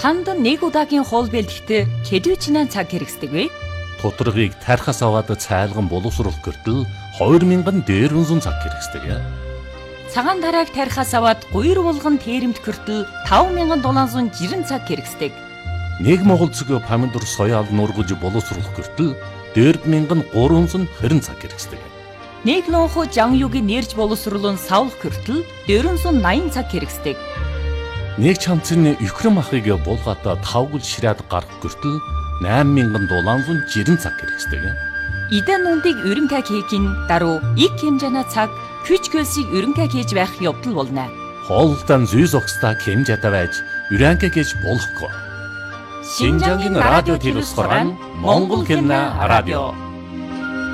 Танд нэг удаагийн хоол бэлтгэхдээ хэдвэчнээ цаг хэрэгсдэг вэ? Тутаргыг тархас аваад цайлган боловсруулах гэртэл 2000 дээр үнсэн цаг хэрэгсдэг. Цагаан тарааг тархас аваад 2 булган тээремт гэртэл 5760 цаг хэрэгсдэг. Нэг монгол цэгийн помидор соёал нургаж боловсруулах гэртэл 4320 цаг хэрэгсдэг. Нэг лонхо жанюгийн нэрж боловсруулан савлах гэртэл 480 цаг хэрэгсдэг. Нэг чамцны Украин махыг булгаата 5 гол ширээд гарах гэртэл 8760 цаг хэрэгсдэг. Идэн нүндийг өрөнгө хийхин даруй их хэмжээний цаг хүч хөлсийг өрөнгө хийж байх явдал болно. Хоолтон зүйс огстой хэмжээтэй байж өрөнгө хийж болохгүй. Шинжангийн радио телевиз хорон Монгол хэмнэ радио